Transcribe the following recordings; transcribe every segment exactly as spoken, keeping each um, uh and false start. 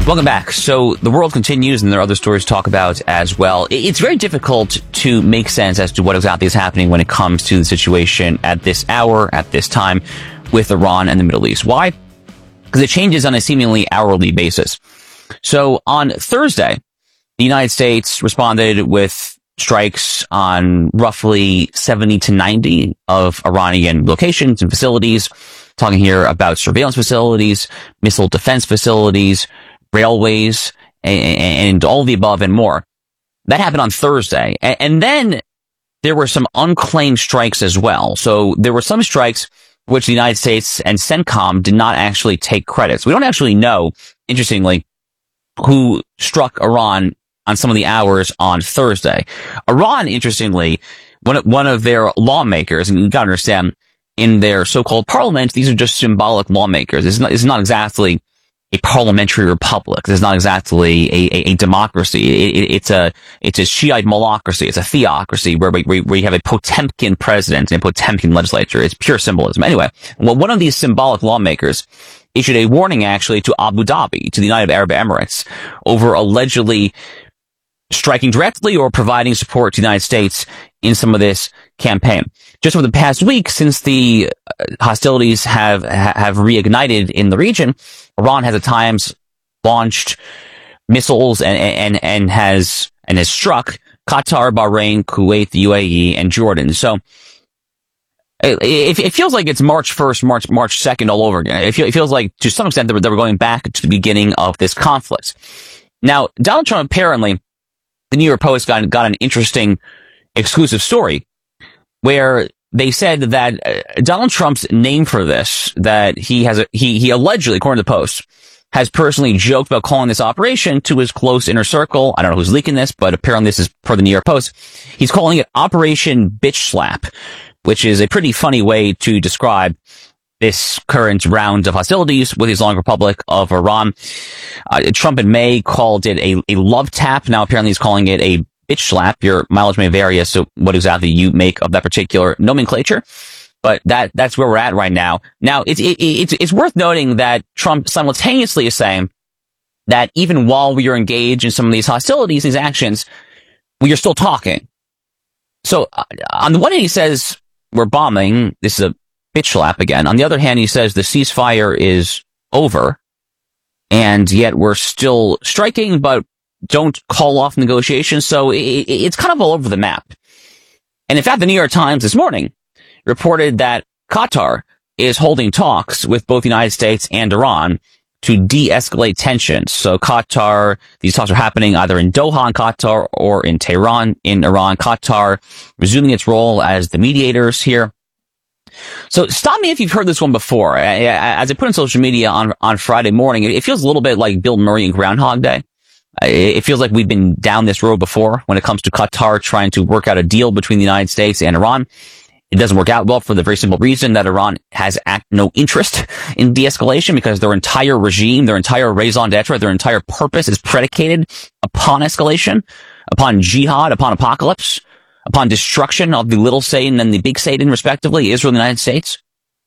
Welcome back. So the world continues, and there are other stories to talk about as well. It's very difficult to make sense as to what exactly is happening when it comes to the situation at this hour, at this time, with Iran and the Middle East. Why? Because it changes on a seemingly hourly basis. So on Thursday, the United States responded with strikes on roughly seventy to ninety of Iranian locations and facilities. Talking here about surveillance facilities, missile defense facilities, railways, and, and all the above and more. That happened on Thursday. And, and then there were some unclaimed strikes as well. So there were some strikes which the United States and CENTCOM did not actually take credits. We don't actually know, interestingly, who struck Iran on some of the hours on Thursday. Iran, interestingly, one, one of their lawmakers, and you gotta understand, in their so-called parliament, these are just symbolic lawmakers. It's not, it's not exactly a parliamentary republic. It's not exactly a, a, a democracy. It, it, it's a it's a Shiite malocracy. It's a theocracy where we, where you have a Potemkin president and Potemkin legislature. It's pure symbolism. Anyway, well, one of these symbolic lawmakers issued a warning actually to Abu Dhabi, to the United Arab Emirates, over allegedly striking directly or providing support to the United States in some of this campaign. Just over the past week, since the hostilities have have reignited in the region, Iran has at times launched missiles and and and has and has struck Qatar, Bahrain, Kuwait, the U A E, and Jordan. So it, it, it feels like it's March first, March March second all over again. It, feel, it feels like to some extent that we're, that we're going back to the beginning of this conflict. Now, Donald Trump apparently, the New York Post got got an interesting exclusive story where they said that uh, Donald Trump's name for this, that he has a, he, he allegedly, according to the Post, has personally joked about calling this operation to his close inner circle. I don't know who's leaking this, but apparently this is per the New York Post. He's calling it Operation Bitch Slap, which is a pretty funny way to describe this current round of hostilities with the Islamic Republic of Iran. Uh, Trump in May called it a, a love tap. Now apparently he's calling it a bitch slap. Your mileage may vary as to what exactly you make of that particular nomenclature, but that that's where we're at right now. Now, it's it, it's it's worth noting that Trump simultaneously is saying that even while we are engaged in some of these hostilities, these actions, we are still talking. So uh, on the one hand, he says we're bombing. This is a bitch slap again. On the other hand, he says the ceasefire is over, and yet we're still striking, but don't call off negotiations. So it, it, it's kind of all over the map. And in fact, the New York Times this morning reported that Qatar is holding talks with both the United States and Iran to de-escalate tensions. So Qatar, these talks are happening either in Doha in Qatar or in Tehran in Iran. Qatar resuming its role as the mediators here. So stop me if you've heard this one before. As I put on social media on, on Friday morning, it feels a little bit like Bill Murray and Groundhog Day. It feels like we've been down this road before when it comes to Qatar trying to work out a deal between the United States and Iran. It doesn't work out well for the very simple reason that Iran has act no interest in de-escalation because their entire regime, their entire raison d'etre, their entire purpose is predicated upon escalation, upon jihad, upon apocalypse, upon destruction of the little Satan and the big Satan, respectively, Israel and the United States.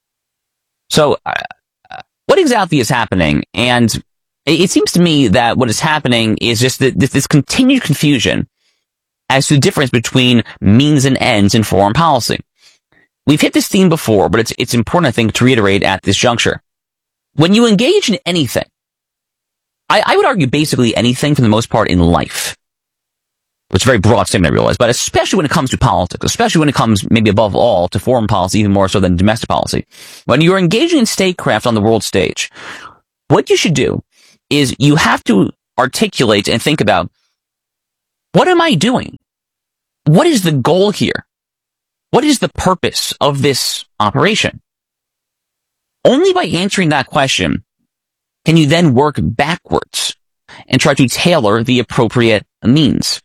So, uh, what exactly is happening? And it seems to me that what is happening is just this, this continued confusion as to the difference between means and ends in foreign policy. We've hit this theme before, but it's, it's important, I think, to reiterate at this juncture. When you engage in anything, I, I would argue basically anything for the most part in life. It's a very broad statement, I realize, but especially when it comes to politics, especially when it comes, maybe above all, to foreign policy, even more so than domestic policy. When you're engaging in statecraft on the world stage, what you should do is you have to articulate and think about, what am I doing? What is the goal here? What is the purpose of this operation? Only by answering that question can you then work backwards and try to tailor the appropriate means.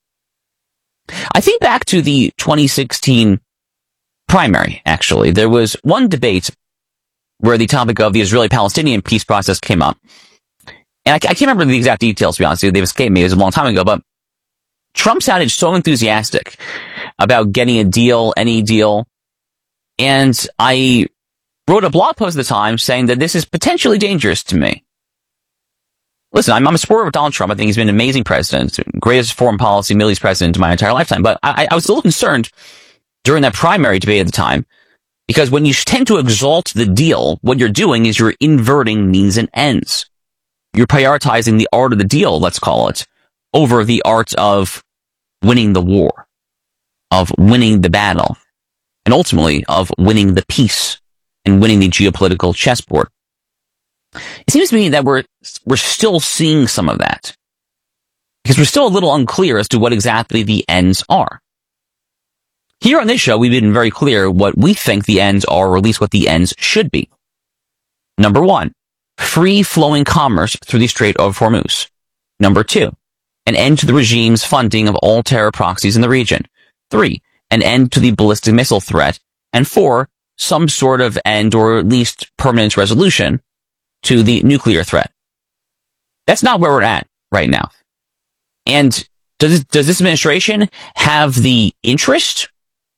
I think back to the twenty sixteen primary, actually. There was one debate where the topic of the Israeli-Palestinian peace process came up. And I, I can't remember the exact details, to be honest with you. They've escaped me. It was a long time ago. But Trump sounded so enthusiastic about getting a deal, any deal. And I wrote a blog post at the time saying that this is potentially dangerous to me. listen, I'm, I'm a supporter of Donald Trump. I think he's been an amazing president, greatest foreign policy, Middle East president in my entire lifetime. But I, I was a little concerned during that primary debate at the time, because when you tend to exalt the deal, what you're doing is you're inverting means and ends. You're prioritizing the art of the deal, let's call it, over the art of winning the war, of winning the battle, and ultimately of winning the peace and winning the geopolitical chessboard. It seems to me that we're we're still seeing some of that, because we're still a little unclear as to what exactly the ends are. Here on this show, we've been very clear what we think the ends are, or at least what the ends should be. Number one, free-flowing commerce through the Strait of Hormuz. Number two, an end to the regime's funding of all terror proxies in the region. Three, an end to the ballistic missile threat. And four, some sort of end, or at least permanent resolution, to the nuclear threat. That's not where we're at right now. And does, does this administration have the interest,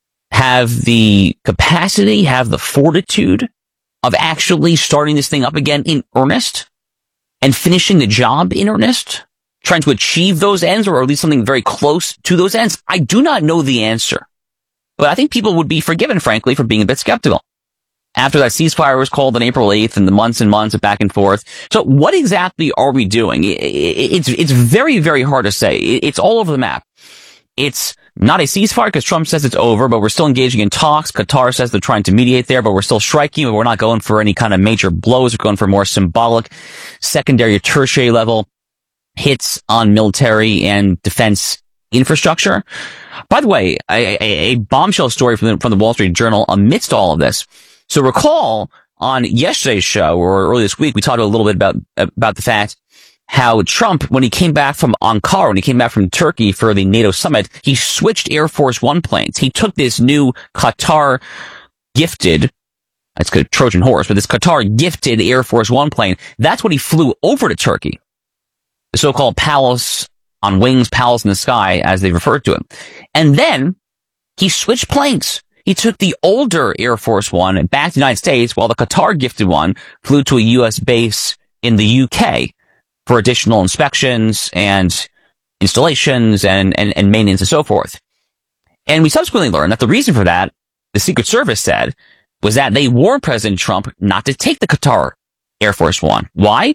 have the capacity, have the fortitude of actually starting this thing up again in earnest and finishing the job in earnest, trying to achieve those ends, or at least something very close to those ends? I do not know the answer, but I think people would be forgiven, frankly, for being a bit skeptical after that ceasefire was called on April eighth and the months and months of back and forth. So what exactly are we doing? It's, it's very, very hard to say. It's all over the map. It's not a ceasefire because Trump says it's over, but we're still engaging in talks. Qatar says they're trying to mediate there, but we're still striking, but we're not going for any kind of major blows. We're going for more symbolic, secondary or tertiary level hits on military and defense infrastructure. By the way, a, a, a bombshell story from the, from the Wall Street Journal amidst all of this. So recall on yesterday's show, or earlier this week, we talked a little bit about, about the fact how Trump, when he came back from Ankara, when he came back from Turkey for the NATO summit, he switched Air Force One planes. He took this new Qatar gifted, it's a Trojan horse, but this Qatar gifted Air Force One plane. That's what he flew over to Turkey. The so-called palace on wings, palace in the sky, as they referred to it. And then he switched planes. He took the older Air Force One back to the United States, while the Qatar gifted one flew to a U S base in the U K for additional inspections and installations and, and, and maintenance and so forth. And we subsequently learned that the reason for that, the Secret Service said, was that they warned President Trump not to take the Qatar Air Force One. Why?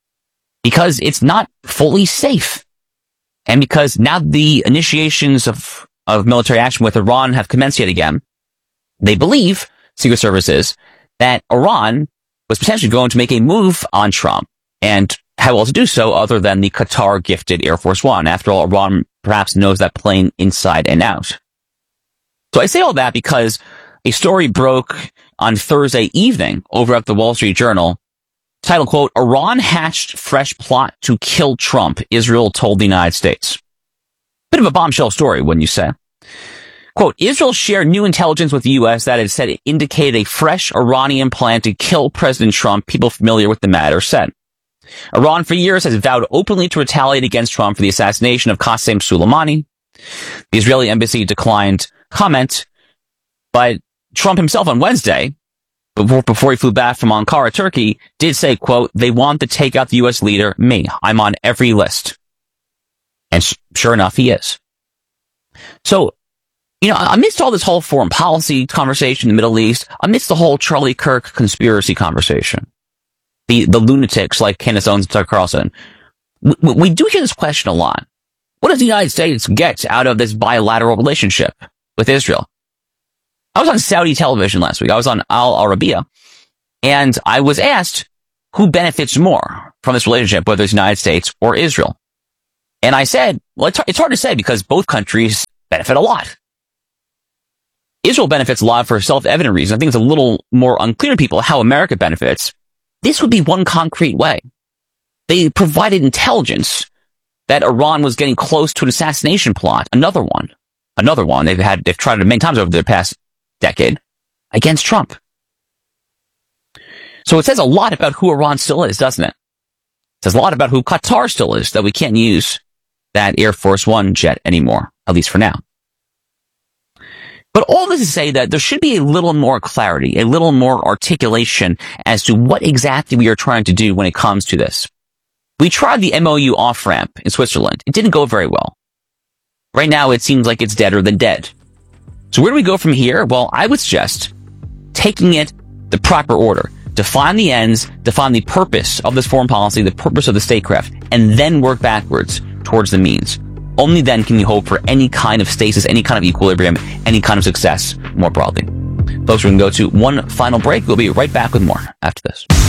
Because it's not fully safe. And because now the initiations of, of military action with Iran have commenced yet again, they believe, Secret Service is, that Iran was potentially going to make a move on Trump, and how else to do so other than the Qatar gifted Air Force One. After all, Iran perhaps knows that plane inside and out. So I say all that because a story broke on Thursday evening over at the Wall Street Journal, titled, quote, Iran hatched fresh plot to kill Trump, Israel told the United States. Bit of a bombshell story, wouldn't you say? Quote, Israel shared new intelligence with the U S that it said it indicated a fresh Iranian plan to kill President Trump, people familiar with the matter said. Iran for years has vowed openly to retaliate against Trump for the assassination of Qasem Soleimani. The Israeli embassy declined comment, but Trump himself on Wednesday, before, before he flew back from Ankara, Turkey, did say, quote, they want to take out the U S leader, me. I'm on every list. And sh- sure enough, he is. So, you know, amidst all this whole foreign policy conversation in the Middle East, amidst the whole Charlie Kirk conspiracy conversation, the, the lunatics like Candace Owens and Tucker Carlson, we, we do hear this question a lot. What does the United States get out of this bilateral relationship with Israel? I was on Saudi television last week. I was on Al Arabiya, and I was asked who benefits more from this relationship, whether it's the United States or Israel. And I said, well, it's, it's hard to say because both countries benefit a lot. Israel benefits a lot for self-evident reasons. I think it's a little more unclear to people how America benefits. This would be one concrete way. They provided intelligence that Iran was getting close to an assassination plot. Another one. Another one. They've had, they've tried it many times over the past decade against Trump. So it says a lot about who Iran still is, doesn't it? It says a lot about who Qatar still is, that we can't use that Air Force One jet anymore, at least for now. But all this is to say that there should be a little more clarity, a little more articulation as to what exactly we are trying to do when it comes to this. We tried the M O U off-ramp in Switzerland. It didn't go very well. Right now, it seems like it's deader than dead. So where do we go from here? Well, I would suggest taking it the proper order. Define the ends, define the purpose of this foreign policy, the purpose of the statecraft, and then work backwards towards the means. Only then can you hope for any kind of stasis, any kind of equilibrium, any kind of success more broadly. Folks, we're going to go to one final break. We'll be right back with more after this.